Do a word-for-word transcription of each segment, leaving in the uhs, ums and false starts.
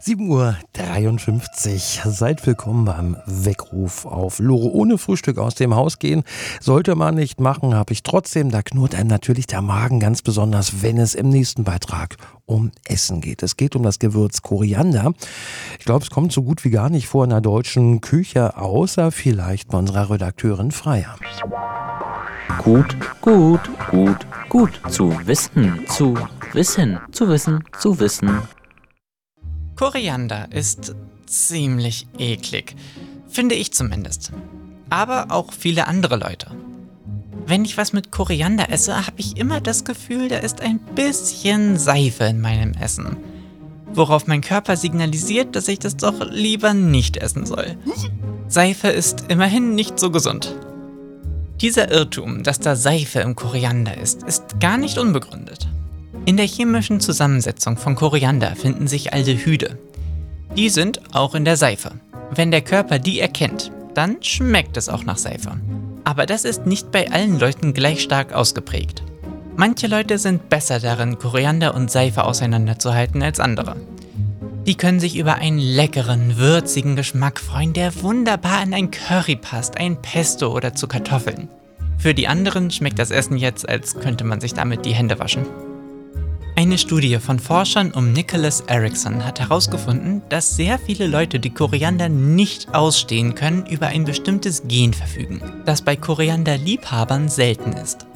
sieben Uhr dreiundfünfzig. Seid willkommen beim Weckruf auf Loro. Ohne Frühstück aus dem Haus gehen sollte man nicht machen, habe ich trotzdem. Da knurrt einem natürlich der Magen ganz besonders, wenn es im nächsten Beitrag um Essen geht. Es geht um das Gewürz Koriander. Ich glaube, es kommt so gut wie gar nicht vor in der deutschen Küche, außer vielleicht bei unserer Redakteurin Freya. Gut, gut, gut, gut zu wissen, zu wissen, zu wissen, zu wissen. Koriander ist ziemlich eklig, finde ich zumindest. Aber auch viele andere Leute. Wenn ich was mit Koriander esse, habe ich immer das Gefühl, da ist ein bisschen Seife in meinem Essen. Worauf mein Körper signalisiert, dass ich das doch lieber nicht essen soll. Seife ist immerhin nicht so gesund. Dieser Irrtum, dass da Seife im Koriander ist, ist gar nicht unbegründet. In der chemischen Zusammensetzung von Koriander finden sich Aldehyde. Die sind auch in der Seife. Wenn der Körper die erkennt, dann schmeckt es auch nach Seife. Aber das ist nicht bei allen Leuten gleich stark ausgeprägt. Manche Leute sind besser darin, Koriander und Seife auseinanderzuhalten als andere. Die können sich über einen leckeren, würzigen Geschmack freuen, der wunderbar in ein Curry passt, ein Pesto oder zu Kartoffeln. Für die anderen schmeckt das Essen jetzt, als könnte man sich damit die Hände waschen. Eine Studie von Forschern um Nicholas Erickson hat herausgefunden, dass sehr viele Leute, die Koriander nicht ausstehen können, über ein bestimmtes Gen verfügen, das bei Korianderliebhabern selten ist.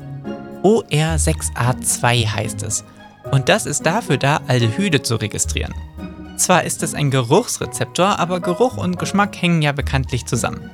O R sechs A zwei heißt es, und das ist dafür da, Aldehyde zu registrieren. Zwar ist es ein Geruchsrezeptor, aber Geruch und Geschmack hängen ja bekanntlich zusammen.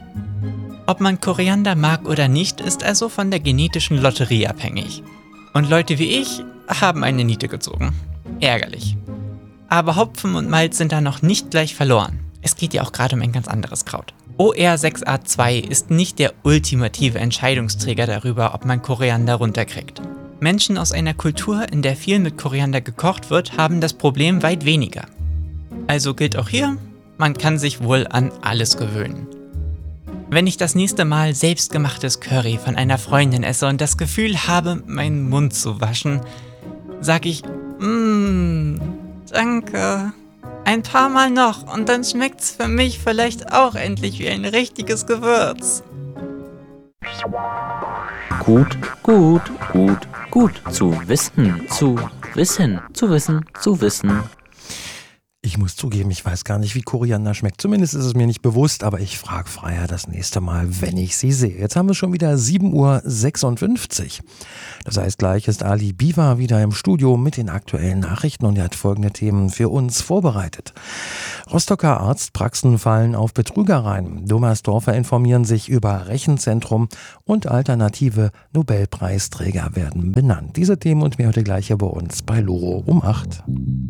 Ob man Koriander mag oder nicht, ist also von der genetischen Lotterie abhängig. Und Leute wie ich haben eine Niete gezogen. Ärgerlich. Aber Hopfen und Malz sind da noch nicht gleich verloren. Es geht ja auch gerade um ein ganz anderes Kraut. O R sechs A zwei ist nicht der ultimative Entscheidungsträger darüber, ob man Koriander runterkriegt. Menschen aus einer Kultur, in der viel mit Koriander gekocht wird, haben das Problem weit weniger. Also gilt auch hier, man kann sich wohl an alles gewöhnen. Wenn ich das nächste Mal selbstgemachtes Curry von einer Freundin esse und das Gefühl habe, meinen Mund zu waschen, sag ich, mmm, danke. Ein paar Mal noch und dann schmeckt's für mich vielleicht auch endlich wie ein richtiges Gewürz. Gut, gut, gut, gut zu wissen, zu wissen, zu wissen, zu wissen. Ich muss zugeben, ich weiß gar nicht, wie Koriander schmeckt. Zumindest ist es mir nicht bewusst, aber ich frage Freya das nächste Mal, wenn ich sie sehe. Jetzt haben wir schon wieder sieben Uhr sechsundfünfzig. Das heißt, gleich ist Ali Biwa wieder im Studio mit den aktuellen Nachrichten und er hat folgende Themen für uns vorbereitet. Rostocker Arztpraxen fallen auf Betrüger rein. Dommersdorfer informieren sich über Rechenzentrum und alternative Nobelpreisträger werden benannt. Diese Themen und mehr heute gleich hier bei uns bei Loro um acht.